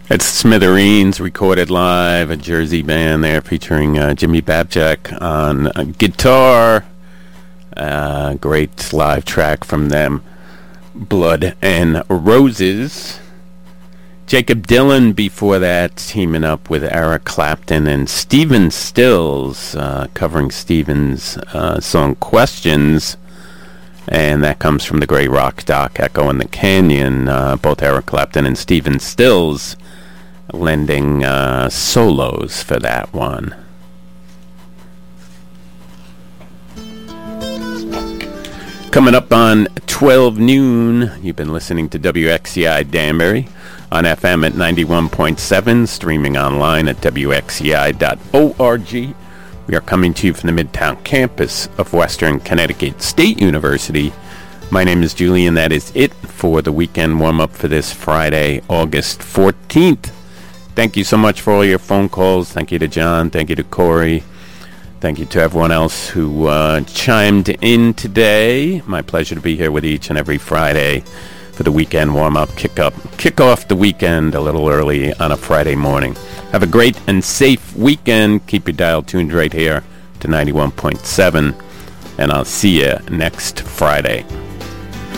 It's Smithereens, recorded live, a Jersey band there featuring Jimmy Babjak on guitar. Great live track from them, Blood and Roses. Jacob Dylan before that, teaming up with Eric Clapton and Stephen Stills, covering Stephen's song Questions. And that comes from the Grey Rock doc, Echo in the Canyon. Both Eric Clapton and Stephen Stills lending solos for that one. Coming up on 12 noon, you've been listening to WXCI Danbury on FM at 91.7, streaming online at WXCI.org. We are coming to you from the Midtown campus of Western Connecticut State University. My name is Julian. That is it for the weekend warm-up for this Friday, August 14th. Thank you so much for all your phone calls. Thank you to John. Thank you to Corey. Thank you to everyone else who chimed in today. My pleasure to be here with each and every Friday for the weekend warm-up, kick off the weekend a little early on a Friday morning. Have a great and safe weekend. Keep your dial tuned right here to 91.7, and I'll see you next Friday.